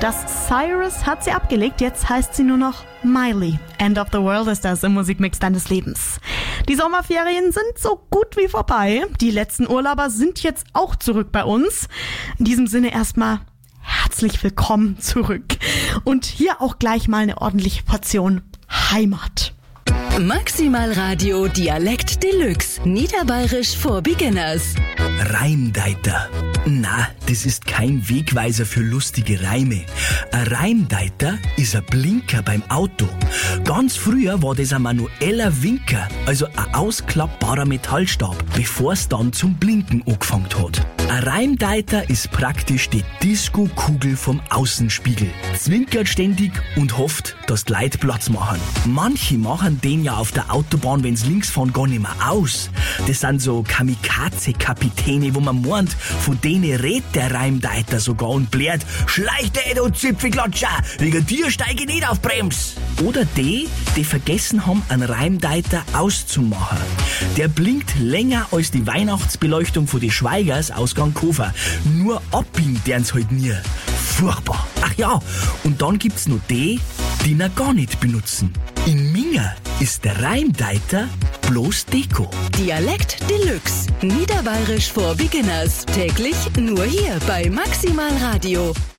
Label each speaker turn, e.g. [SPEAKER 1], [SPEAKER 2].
[SPEAKER 1] Das Cyrus hat sie abgelegt, jetzt heißt sie nur noch Miley. End of the World ist das im Musikmix deines Lebens. Die Sommerferien sind so gut wie vorbei. Die letzten Urlauber sind jetzt auch zurück bei uns. In diesem Sinne erstmal herzlich willkommen zurück. Und hier auch gleich mal eine ordentliche Portion Heimat.
[SPEAKER 2] Maximal Radio Dialekt Deluxe. Niederbayerisch for Beginners.
[SPEAKER 3] Reimdeiter. Na, das ist kein Wegweiser für lustige Reime. Ein Reimdeiter ist ein Blinker beim Auto. Ganz früher war das ein manueller Winker, also ein ausklappbarer Metallstab, bevor es dann zum Blinken angefangen hat. Ein Reimdeiter ist praktisch die Disco-Kugel vom Außenspiegel. Zwinkert ständig und hofft, dass die Leute Platz machen. Manche machen den ja auf der Autobahn, wenn's links fahren, gar nicht mehr aus. Das sind so Kamikaze-Kapitäne, wo man meint, von denen redet der Reimdeiter sogar und blärt: Schleich dich, du Zipfelklatscher, wegen dir steige ich nicht auf Brems. Oder die vergessen haben, einen Reimdeiter auszumachen. Der blinkt länger als die Weihnachtsbeleuchtung von den Schweigers aus Ganghofer. Nur abbiegen dern's halt nie. Furchtbar. Ach ja, und dann gibt's noch die ihn gar nicht benutzen. In Minga ist der Reimdeiter bloß Deko.
[SPEAKER 2] Dialekt Deluxe. Niederbayerisch for Beginners. Täglich nur hier bei Maximal Radio.